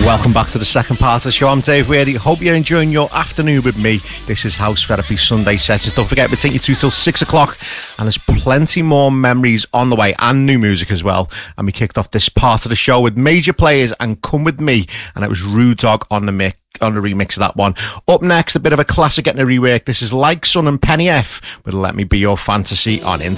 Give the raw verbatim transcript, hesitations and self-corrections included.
Welcome back to the second part of the show. I'm Dave Weary. Hope you're enjoying your afternoon with me. This is House Therapy Sunday Sessions. Don't forget, we're taking you through till six o'clock, and there's plenty more memories on the way and new music as well. And we kicked off this part of the show with Major Players and Come With Me, and it was Rude Dog on the mic. On the remix of that one. Up next, a bit of a classic getting a rework. This is Like Sun and Penny F with Let Me Be Your Fantasy on Into